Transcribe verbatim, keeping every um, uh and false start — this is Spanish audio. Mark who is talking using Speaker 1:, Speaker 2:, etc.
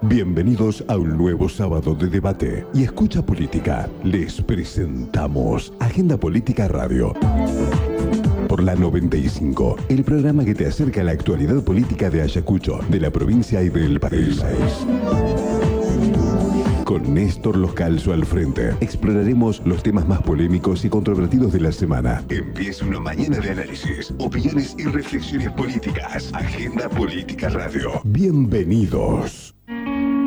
Speaker 1: Bienvenidos a un nuevo sábado de debate y escucha política. Les presentamos Agenda Política Radio. Por la noventa y cinco, el programa que te acerca a la actualidad política de Ayacucho, de la provincia y del país. Con Néstor Loscalzo al frente, exploraremos los temas más polémicos y controvertidos de la semana. Empieza una mañana de análisis, opiniones y reflexiones políticas. Agenda Política Radio. Bienvenidos.